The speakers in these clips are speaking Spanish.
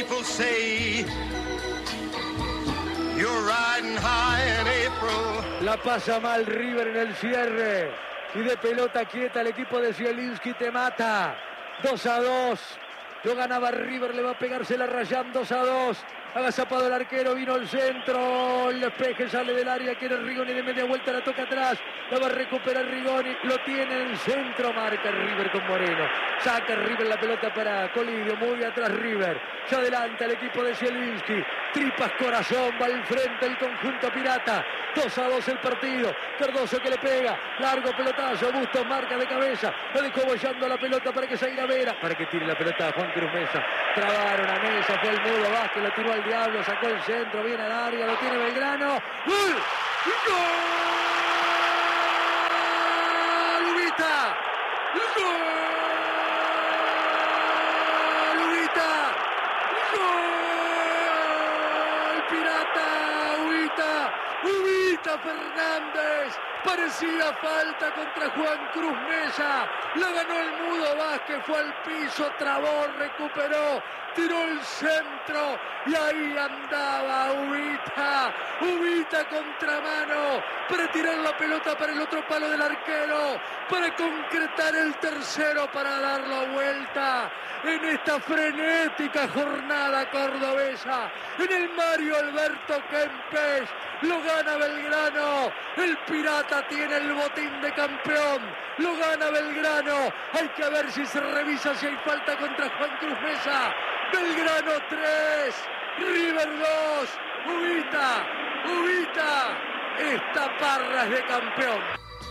people say you're riding high in April. La pasa mal River en el cierre. Y de pelota quieta el equipo de Zielinski te mata. 2-2. Lo ganaba River, le va a pegársela Rayán. 2-2. Agazapado el arquero, vino el centro. El despeje sale del área, quiere Rigoni de media vuelta, la toca atrás. La va a recuperar Rigoni. Lo tiene en el centro, marca River con Moreno. Saca River la pelota para Colidio, muy atrás River. Se adelanta el equipo de Zielinski. Tripas corazón, va al frente el conjunto pirata. 2-2 el partido. Cardoso que le pega. Largo pelotazo. Bustos marca de cabeza. Lo dejó bollando la pelota para que salga Vera. Para que tire la pelota a Juan Cruz Mesa. Trabaron a Mesa. Fue el Mudo Vázquez. Lo tiró al diablo. Sacó el centro. Viene al área. Lo tiene Belgrano. ¡Gol! ¡Gol! ¡Ubita! ¡Gol! ¡Ubita! ¡Gol! ¡Pirata! ¡Ubita! ¡Ubita Fernández! Parecía falta contra Juan Cruz Mesa. La ganó el Mudo Vázquez, fue al piso, trabó, recuperó, tiró el centro y ahí andaba Ubita. Ubita contramano para tirar la pelota para el otro palo del arquero, para concretar el tercero, para dar la vuelta en esta frenética jornada cordobesa. En el Mario Alberto Kempes lo gana Belgrano. El Pirata tiene el botín de campeón. Lo gana Belgrano. Hay que ver si se revisa si hay falta contra Juan Cruz Mesa. Belgrano 3, River 2. Ubita, Ubita. Esta parra es de campeón.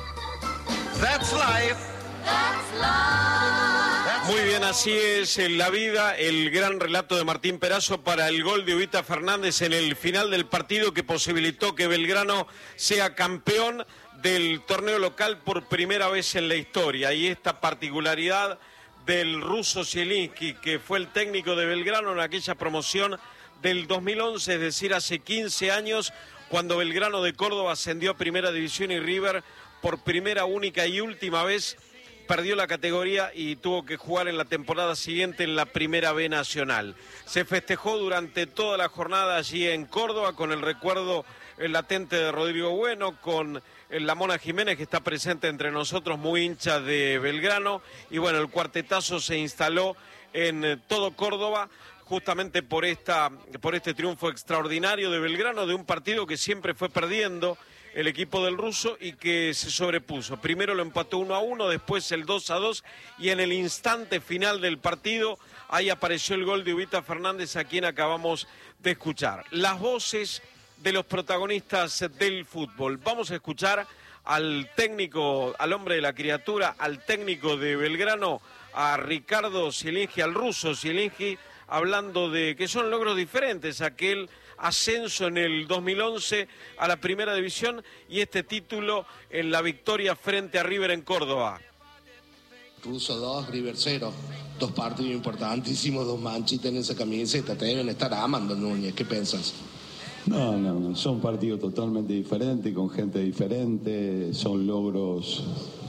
That's life. That's life. Muy bien, así es en la vida. El gran relato de Martín Perazo para el gol de Ubita Fernández en el final del partido que posibilitó que Belgrano sea campeón del torneo local por primera vez en la historia. Y esta particularidad del ruso Zielinski, que fue el técnico de Belgrano en aquella promoción del 2011, es decir, hace 15 años, cuando Belgrano de Córdoba ascendió a Primera División y River por primera, única y última vez perdió la categoría y tuvo que jugar en la temporada siguiente en la Primera B Nacional. Se festejó durante toda la jornada allí en Córdoba con el recuerdo latente de Rodrigo Bueno, con la Mona Jiménez, que está presente entre nosotros, muy hincha de Belgrano, y bueno, el cuartetazo se instaló en todo Córdoba justamente por este triunfo extraordinario de Belgrano, de un partido que siempre fue perdiendo el equipo del ruso y que se sobrepuso. Primero lo empató 1-1, después el 2-2 y en el instante final del partido ahí apareció el gol de Ubita Fernández, a quien acabamos de escuchar. Las voces de los protagonistas del fútbol. Vamos a escuchar al técnico, al hombre de la criatura, al técnico de Belgrano, a Ricardo Zielinski, al ruso Zielinski, hablando de que son logros diferentes, aquel ascenso en el 2011 a la Primera División y este título en la victoria frente a River en Córdoba. Ruso 2, River 0. Dos partidos importantísimos, dos manchitas en esa camiseta. Te deben estar amando, Núñez. ¿Qué piensas? No, son partidos totalmente diferentes, con gente diferente, son logros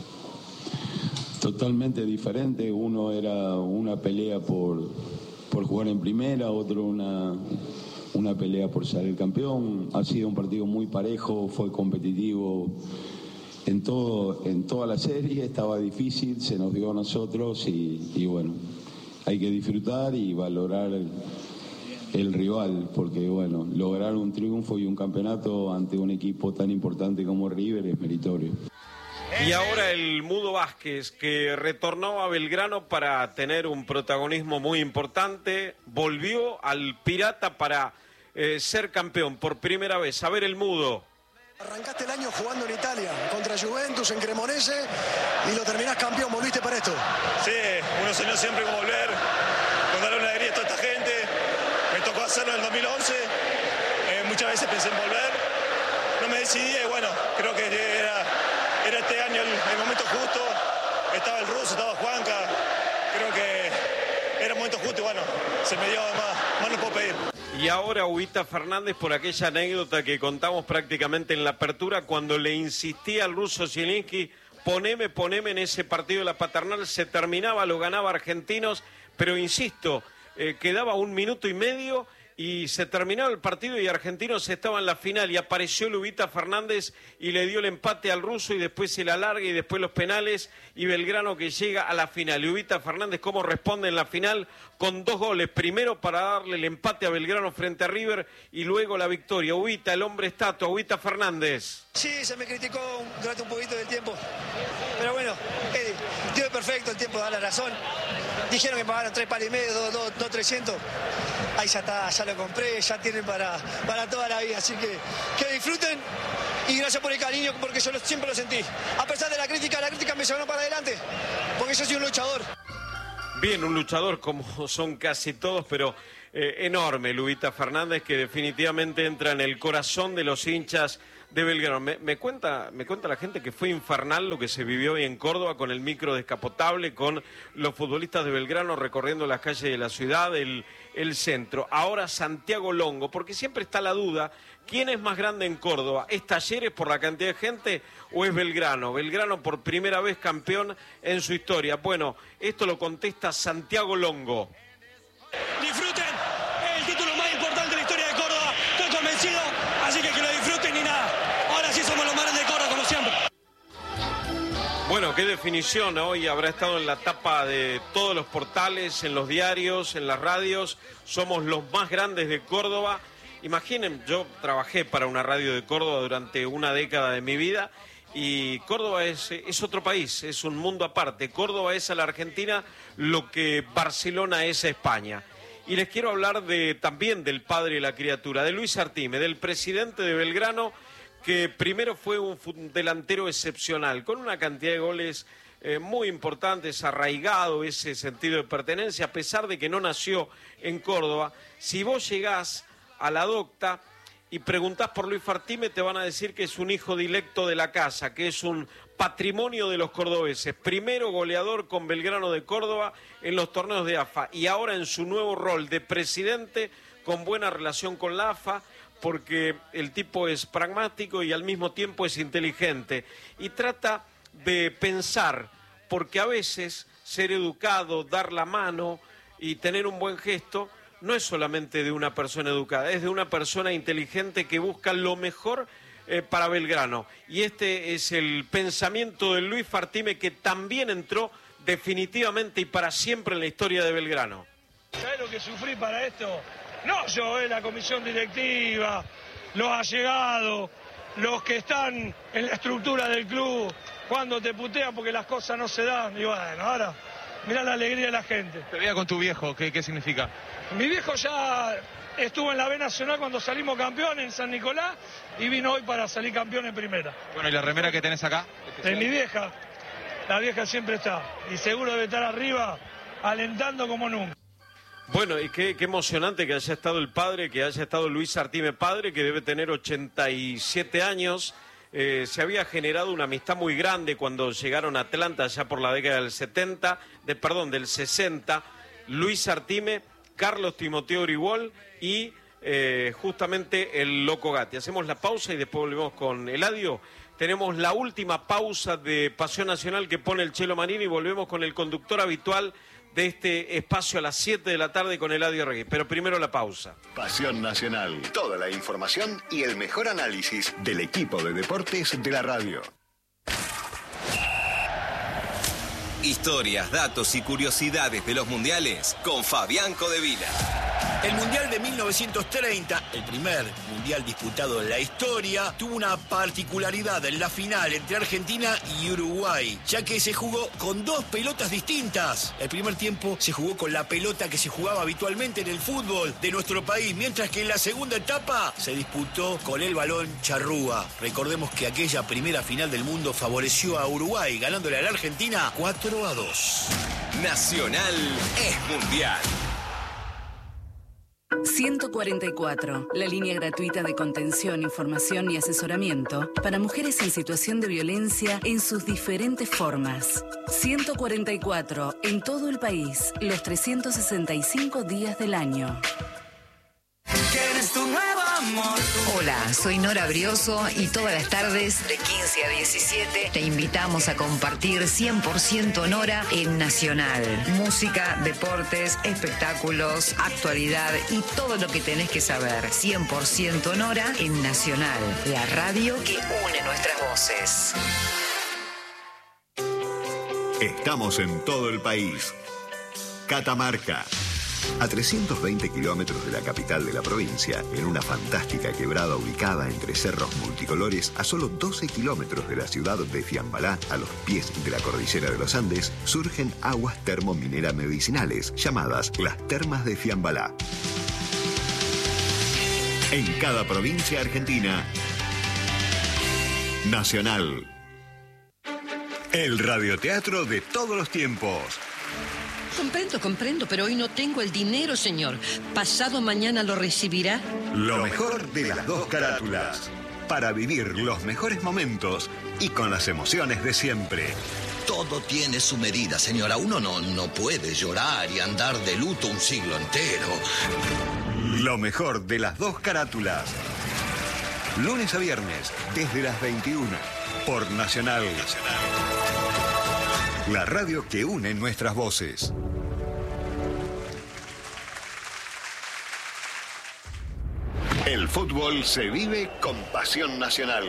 totalmente diferentes. Uno era una pelea por jugar en primera, otro una pelea por ser el campeón. Ha sido un partido muy parejo, fue competitivo en toda la serie, estaba difícil, se nos dio a nosotros y bueno, hay que disfrutar y valorar el rival, porque bueno, lograr un triunfo y un campeonato ante un equipo tan importante como River es meritorio. Y ahora el Mudo Vázquez, que retornó a Belgrano para tener un protagonismo muy importante, volvió al Pirata para ser campeón por primera vez. A ver el Mudo. Arrancaste el año jugando en Italia, contra Juventus, en Cremonese, y lo terminás campeón, volviste para esto. Sí, uno soñó siempre con volver, con darle una alegría a toda esta gente. Me tocó hacerlo en el 2011, muchas veces pensé en volver, no me decidí y bueno, creo que era este año el momento justo. Estaba el ruso, estaba Juanca, creo que era el momento justo y bueno, se me dio más no puedo pedir. Y ahora Ubita Fernández, por aquella anécdota que contamos prácticamente en la apertura, cuando le insistía al ruso Zielinski, poneme en ese partido de la Paternal, se terminaba, lo ganaba Argentinos, pero insisto, quedaba 1 minuto y medio y se terminaba el partido y Argentinos estaba en la final y apareció Lubita Fernández y le dio el empate al ruso y después el alargue y después los penales y Belgrano que llega a la final. Lubita Fernández cómo responde en la final con 2 goles, primero para darle el empate a Belgrano frente a River y luego la victoria. Ubita, el hombre estatua, Ubita Fernández. Sí, se me criticó durante un poquito del tiempo, pero bueno, el tiempo es perfecto, el tiempo da la razón. Dijeron que pagaron 3 palos y medio, 2.300. Ahí ya está, ya lo compré, ya tienen para toda la vida. Así que disfruten y gracias por el cariño, porque yo siempre lo sentí. A pesar de la crítica me llevaron para adelante, porque yo soy un luchador. Bien, un luchador como son casi todos, pero enorme, Lubita Fernández, que definitivamente entra en el corazón de los hinchas de Belgrano. Me cuenta la gente que fue infernal lo que se vivió hoy en Córdoba con el micro descapotable, con los futbolistas de Belgrano recorriendo las calles de la ciudad, el centro. Ahora Santiago Longo, porque siempre está la duda, ¿quién es más grande en Córdoba? ¿Es Talleres por la cantidad de gente o es Belgrano? Belgrano por primera vez campeón en su historia. Bueno, esto lo contesta Santiago Longo. Disfruten el título más importante de la historia de Córdoba, estoy convencido, así que lo disfruten y nada. Ahora sí somos los más grandes de Córdoba, como siempre. Bueno, qué definición, hoy habrá estado en la tapa de todos los portales, en los diarios, en las radios, somos los más grandes de Córdoba. Imaginen, yo trabajé para una radio de Córdoba durante una década de mi vida y Córdoba es otro país, es un mundo aparte. Córdoba es a la Argentina lo que Barcelona es a España. Y les quiero hablar también del padre y la criatura, de Luis Artime, del presidente de Belgrano, que primero fue un delantero excepcional, con una cantidad de goles muy importantes, arraigado ese sentido de pertenencia, a pesar de que no nació en Córdoba. Si vos llegás a la docta y preguntás por Luis Artime, te van a decir que es un hijo directo de la casa, que es un patrimonio de los cordobeses. Primero goleador con Belgrano de Córdoba en los torneos de AFA y ahora en su nuevo rol de presidente con buena relación con la AFA, porque el tipo es pragmático y al mismo tiempo es inteligente y trata de pensar, porque a veces ser educado, dar la mano y tener un buen gesto no es solamente de una persona educada, es de una persona inteligente que busca lo mejor para Belgrano. Y este es el pensamiento de Luis Artime, que también entró definitivamente y para siempre en la historia de Belgrano. ¿Sabés lo que sufrí para esto? No yo, la comisión directiva, los allegados, los que están en la estructura del club, cuando te putean porque las cosas no se dan. Y bueno, ahora mirá la alegría de la gente. Te veía con tu viejo, ¿qué significa? Mi viejo ya estuvo en la B Nacional cuando salimos campeón en San Nicolás y vino hoy para salir campeón en primera. Bueno, ¿y la remera que tenés acá? De mi vieja, la vieja siempre está y seguro debe estar arriba alentando como nunca. Bueno, y qué emocionante que haya estado el padre, que haya estado Luis Artime padre, que debe tener 87 años. Se había generado una amistad muy grande cuando llegaron a Atlanta ya por la década del 60. Luis Artime, Carlos Timoteo Grigol y justamente el Loco Gatti. Hacemos la pausa y después volvemos con Eladio. Tenemos la última pausa de Pasión Nacional que pone el Chelo Manini y volvemos con el conductor habitual de este espacio a las 7 de la tarde con Eladio Regui. Pero primero la pausa. Pasión Nacional. Toda la información y el mejor análisis del equipo de deportes de la radio. Historias, datos y curiosidades de los mundiales con Fabián Codevila. El Mundial de 1930, el primer mundial disputado en la historia, tuvo una particularidad en la final entre Argentina y Uruguay, ya que se jugó con 2 pelotas distintas. El primer tiempo se jugó con la pelota que se jugaba habitualmente en el fútbol de nuestro país, mientras que en la segunda etapa se disputó con el balón charrúa. Recordemos que aquella primera final del mundo favoreció a Uruguay, ganándole a la Argentina 4-2. Nacional es mundial. 144, la línea gratuita de contención, información y asesoramiento para mujeres en situación de violencia en sus diferentes formas. 144, en todo el país, los 365 días del año. ¿Quieres tu nuevo Hola, soy Nora Brioso y todas las tardes de 15 a 17 te invitamos a compartir 100% Nora en Nacional. Música, deportes, espectáculos, actualidad y todo lo que tenés que saber. 100% Nora en Nacional, la radio que une nuestras voces. Estamos en todo el país. Catamarca. A 320 kilómetros de la capital de la provincia, en una fantástica quebrada ubicada entre cerros multicolores, a solo 12 kilómetros de la ciudad de Fiambalá, a los pies de la cordillera de los Andes, surgen aguas termominera medicinales, llamadas las Termas de Fiambalá. En cada provincia argentina, Nacional. El radioteatro de todos los tiempos. Comprendo, pero hoy no tengo el dinero, señor. ¿Pasado mañana lo recibirá? Lo mejor de las dos carátulas. Para vivir los mejores momentos y con las emociones de siempre. Todo tiene su medida, señora. Uno no puede llorar y andar de luto un siglo entero. Lo mejor de las dos carátulas. Lunes a viernes, desde las 21, por Nacional. La radio que une nuestras voces. El fútbol se vive con pasión nacional.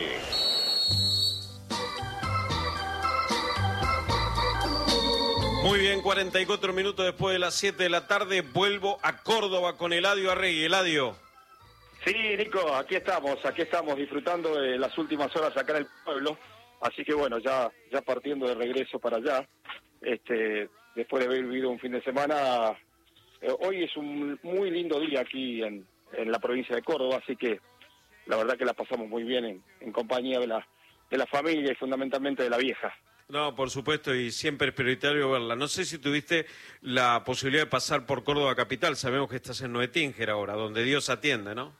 Muy bien, 44 minutos después de las 7 de la tarde, vuelvo a Córdoba con Eladio Arregui. Eladio. Sí, Nico, aquí estamos disfrutando de las últimas horas acá en el pueblo. Así que bueno, ya partiendo de regreso para allá, después de haber vivido un fin de semana, hoy es un muy lindo día aquí en la provincia de Córdoba, así que la verdad que la pasamos muy bien en compañía de la familia y fundamentalmente de la vieja. No, por supuesto, y siempre es prioritario verla. No sé si tuviste la posibilidad de pasar por Córdoba capital, sabemos que estás en Noetinger ahora, donde Dios atiende, ¿no?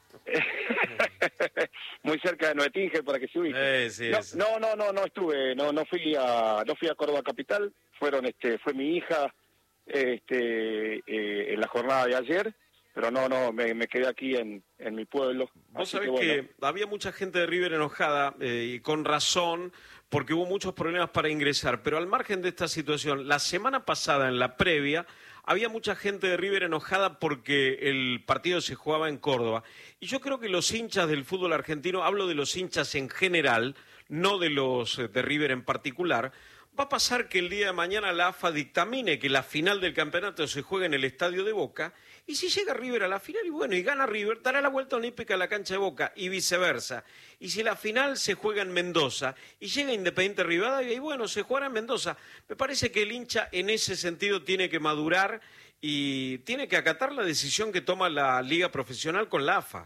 Muy cerca de Noetinger para que se ubique. Sí, no estuve, no fui a Córdoba capital, fue mi hija en la jornada de ayer, pero me quedé aquí en mi pueblo. Vos sabés que había mucha gente de River enojada y con razón, porque hubo muchos problemas para ingresar, pero al margen de esta situación, la semana pasada en la previa había mucha gente de River enojada porque el partido se jugaba en Córdoba. Y yo creo que los hinchas del fútbol argentino, hablo de los hinchas en general, no de los de River en particular, va a pasar que el día de mañana la AFA dictamine que la final del campeonato se juega en el Estadio de Boca, y si llega River a la final, y gana River, dará la vuelta olímpica a la cancha de Boca, y viceversa. Y si la final se juega en Mendoza, y llega Independiente Rivadavia, y se jugará en Mendoza. Me parece que el hincha en ese sentido tiene que madurar y tiene que acatar la decisión que toma la Liga Profesional con la AFA.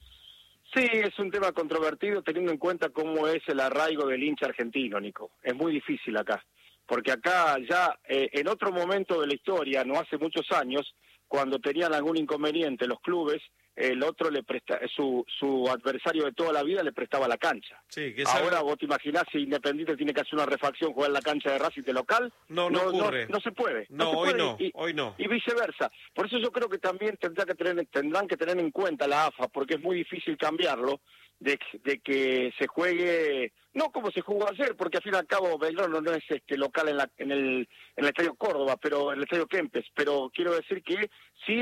Sí, es un tema controvertido teniendo en cuenta cómo es el arraigo del hincha argentino, Nico. Es muy difícil acá, porque acá ya en otro momento de la historia, no hace muchos años, cuando tenían algún inconveniente los clubes, el otro su adversario de toda la vida le prestaba la cancha. Sí, ahora vos te imaginás si Independiente tiene que hacer una refacción, jugar en la cancha de Racing de local. No ocurre. No se puede. Hoy no. Y viceversa. Por eso yo creo que también tendrán que tener en cuenta la AFA, porque es muy difícil cambiarlo, de que se juegue, no como se jugó ayer, porque al fin y al cabo Belgrano no es local en el Estadio Córdoba, pero en el Estadio Kempes, pero quiero decir que sí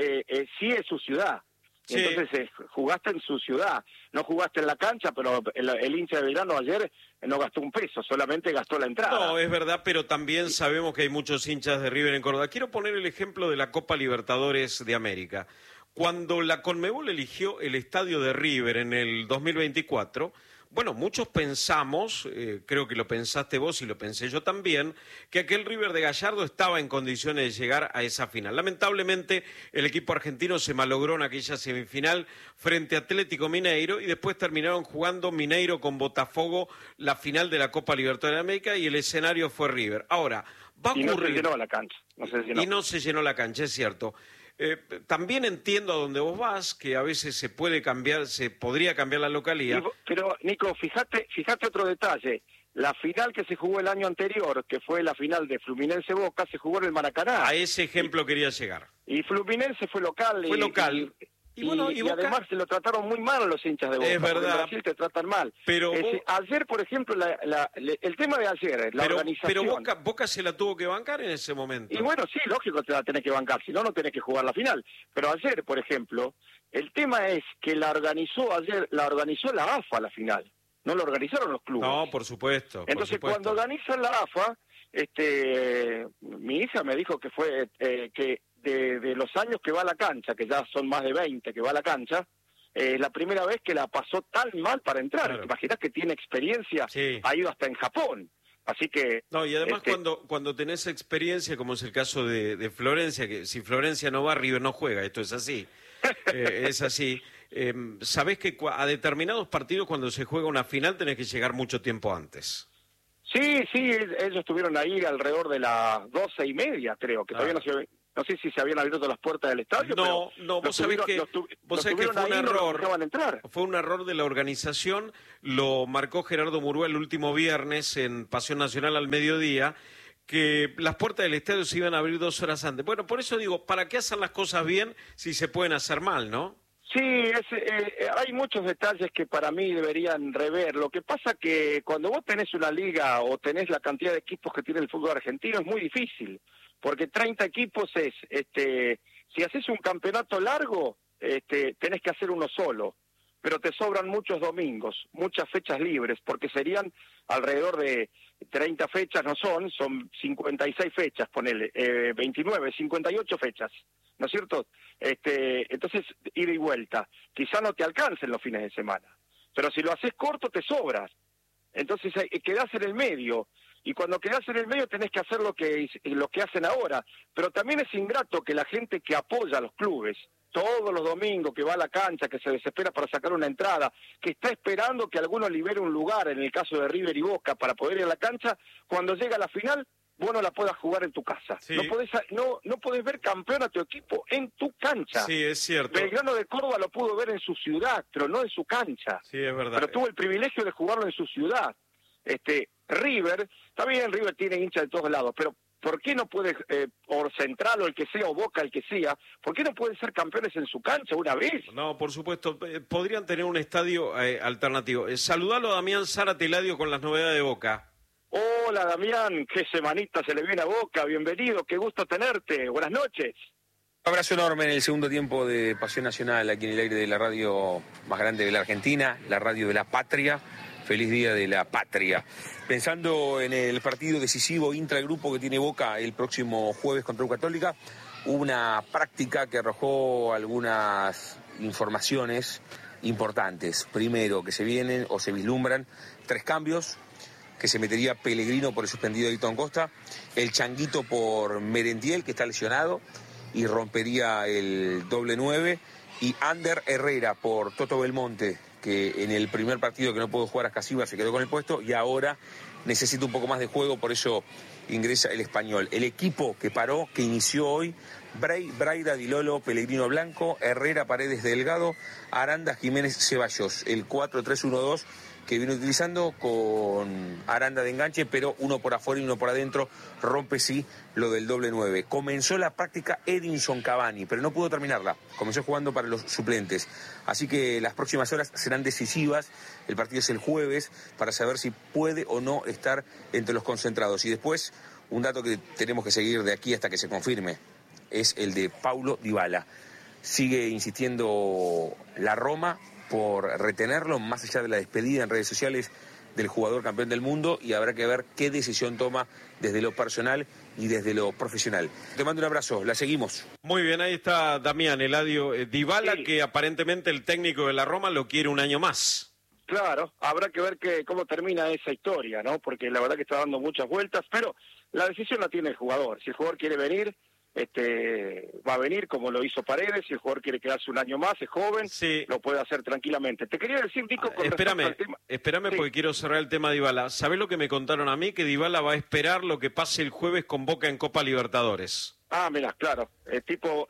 es su ciudad. Sí. Entonces jugaste en su ciudad, no jugaste en la cancha, pero el hincha de Belgrano ayer no gastó un peso, solamente gastó la entrada. No, es verdad, pero también sabemos que hay muchos hinchas de River en Córdoba. Quiero poner el ejemplo de la Copa Libertadores de América. Cuando la Conmebol eligió el estadio de River en el 2024, bueno, muchos pensamos, creo que lo pensaste vos y lo pensé yo también, que aquel River de Gallardo estaba en condiciones de llegar a esa final. Lamentablemente, el equipo argentino se malogró en aquella semifinal frente a Atlético Mineiro y después terminaron jugando Mineiro con Botafogo la final de la Copa Libertadores de América y el escenario fue River. Ahora, va a ocurrir... Y no se llenó la cancha. Y no se llenó la cancha, es cierto. También entiendo a dónde vos vas, que a veces se podría cambiar la localidad. Pero, Nico, fíjate otro detalle. La final que se jugó el año anterior, que fue la final de Fluminense-Boca, se jugó en el Maracaná. A ese ejemplo quería llegar. Y Fluminense fue local. Y bueno, y además se lo trataron muy mal a los hinchas de Boca. Es verdad. En Brasil te tratan mal. Pero ayer, por ejemplo, el tema de ayer, la organización... Pero Boca se la tuvo que bancar en ese momento. Y bueno, sí, lógico te la tenés que bancar, si no, no tenés que jugar la final. Pero ayer, por ejemplo, el tema es que la organizó la AFA la final. No la organizaron los clubes. No, por supuesto. Entonces, cuando organizan la AFA, mi hija me dijo que fue que de los años que va a la cancha, que ya son más de 20 que va a la cancha, la primera vez que la pasó tan mal para entrar. Claro. ¿Te imaginas que tiene experiencia? Sí. Ha ido hasta en Japón. Así que... No, y además cuando tenés experiencia, como es el caso de Florencia, que si Florencia no va, River no juega, esto es así. Es así. Sabés que a determinados partidos, cuando se juega una final, tenés que llegar mucho tiempo antes. Sí, ellos estuvieron ahí alrededor de las 12:30, creo, que todavía no sé si se habían abierto las puertas del estadio. No, vos sabés que fue un error. No entrar. Fue un error de la organización, lo marcó Gerardo Murúa el último viernes en Pasión Nacional al mediodía, que las puertas del estadio se iban a abrir 2 horas antes. Bueno, por eso digo, ¿para qué hacer las cosas bien si se pueden hacer mal, no? Sí, hay muchos detalles que para mí deberían rever. Lo que pasa que cuando vos tenés una liga o tenés la cantidad de equipos que tiene el fútbol argentino es muy difícil, porque 30 equipos si haces un campeonato largo, tenés que hacer uno solo, pero te sobran muchos domingos, muchas fechas libres, porque serían alrededor de 30 fechas, son 56 fechas, ponele, 29, 58 fechas. ¿No es cierto? Entonces, ida y vuelta. Quizá no te alcancen los fines de semana, pero si lo haces corto te sobras. Entonces quedás en el medio, y cuando quedás en el medio tenés que hacer lo que hacen ahora. Pero también es ingrato que la gente que apoya a los clubes, todos los domingos, que va a la cancha, que se desespera para sacar una entrada, que está esperando que alguno libere un lugar, en el caso de River y Boca, para poder ir a la cancha, cuando llega la final, vos no la puedas jugar en tu casa. Sí. No podés ver campeón a tu equipo en tu cancha. Sí, es cierto. Belgrano de Córdoba lo pudo ver en su ciudad, pero no en su cancha. Sí, es verdad. Pero tuvo el privilegio de jugarlo en su ciudad. River, está bien, River tiene hinchas de todos lados, pero ¿por qué no puede, o Central o el que sea, o Boca el que sea, por qué no pueden ser campeones en su cancha una vez? No, por supuesto, podrían tener un estadio alternativo. Saludalo a Damián Zárate Eladio con las novedades de Boca. Hola Damián, qué semanita se le viene a Boca, bienvenido, qué gusto tenerte, buenas noches. Un abrazo enorme en el segundo tiempo de Pasión Nacional, aquí en el aire de la radio más grande de la Argentina, la radio de la patria. Feliz día de la patria. Pensando en el partido decisivo intragrupo que tiene Boca el próximo jueves contra U Católica, hubo una práctica que arrojó algunas informaciones importantes. Primero, que se vienen o se vislumbran 3 cambios, que se metería Pellegrino por el suspendido de Ayrton Costa, el Changuito por Merentiel, que está lesionado, y rompería el doble 9, y Ander Herrera por Toto Belmonte, que en el primer partido que no pudo jugar a Casilla se quedó con el puesto, y ahora necesita un poco más de juego, por eso ingresa el español. El equipo que paró, que inició hoy: Braida, Di Lolo, Pellegrino Blanco, Herrera, Paredes, Delgado, Aranda, Jiménez, Ceballos. El 4-3-1-2 que viene utilizando con Aranda de enganche, pero uno por afuera y uno por adentro, rompe sí lo del doble 9. Comenzó la práctica Edinson Cavani, pero no pudo terminarla, comenzó jugando para los suplentes, así que las próximas horas serán decisivas. El partido es el jueves, para saber si puede o no estar entre los concentrados. Y después, un dato que tenemos que seguir de aquí hasta que se confirme, es el de Paulo Dybala. Sigue insistiendo la Roma por retenerlo, más allá de la despedida en redes sociales del jugador campeón del mundo, y habrá que ver qué decisión toma desde lo personal y desde lo profesional. Te mando un abrazo, la seguimos. Muy bien, ahí está Damián Eladio. Dybala, sí, que aparentemente el técnico de la Roma lo quiere un año más. Claro, habrá que ver cómo termina esa historia, ¿no? Porque la verdad que está dando muchas vueltas, pero la decisión la tiene el jugador. Si el jugador quiere venir, va a venir, como lo hizo Paredes. Si el jugador quiere quedarse un año más, es joven, sí, lo puede hacer tranquilamente. Te quería decir, Nico, con respecto al tema... Espérame, sí, porque quiero cerrar el tema de Dybala. ¿Sabés lo que me contaron a mí? Que Dybala va a esperar lo que pase el jueves con Boca en Copa Libertadores. Ah, mira, claro, tipo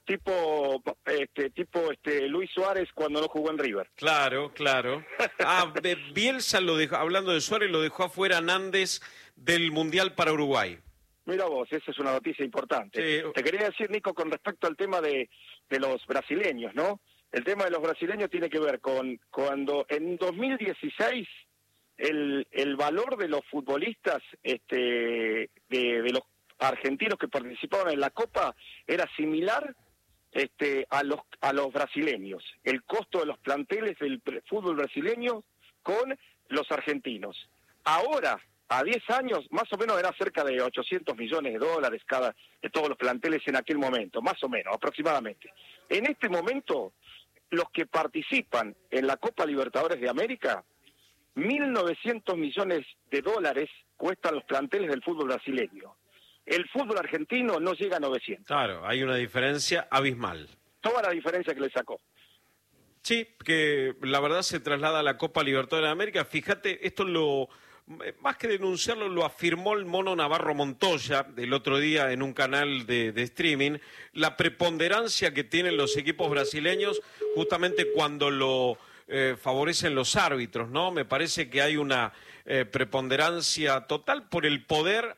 Luis Suárez cuando no jugó en River. Claro. Bielsa lo dejó, hablando de Suárez, lo dejó afuera Nández del Mundial para Uruguay. Mira vos, esa es una noticia importante. Sí. Te quería decir, Nico, con respecto al tema de los brasileños, ¿no? El tema de los brasileños tiene que ver con cuando en 2016 el valor de los futbolistas de los argentinos que participaban en la Copa era similar a los brasileños. El costo de los planteles del fútbol brasileño con los argentinos. Ahora, a 10 años, más o menos era cerca de $800 millones de todos los planteles en aquel momento, más o menos, aproximadamente. En este momento, los que participan en la Copa Libertadores de América, $1.900 millones cuestan los planteles del fútbol brasileño. El fútbol argentino no llega a 900. Claro, hay una diferencia abismal. Toda la diferencia que le sacó. Sí, que la verdad se traslada a la Copa Libertadores de América. Fíjate, más que denunciarlo, lo afirmó el Mono Navarro Montoya el otro día en un canal de streaming, la preponderancia que tienen los equipos brasileños justamente cuando lo favorecen los árbitros, ¿no? Me parece que hay una preponderancia total por el poder